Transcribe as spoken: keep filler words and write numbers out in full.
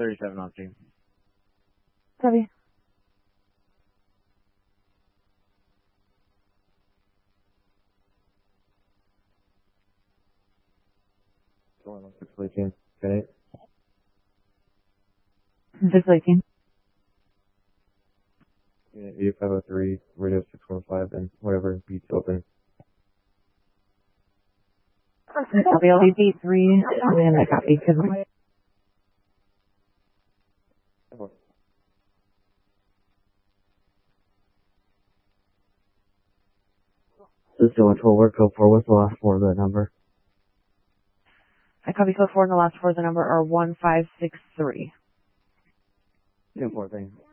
thirty-seven on scene. Copy. six eighteen. Okay. six eighteen. Unit eighty-five oh three, radio six one five, and whatever beats open. Copy, I'll be B three, and I copy, because This is doing twelve work code four. What's the last four of that number? I copy code four, and the last four of the number are one five six three. Two four thing.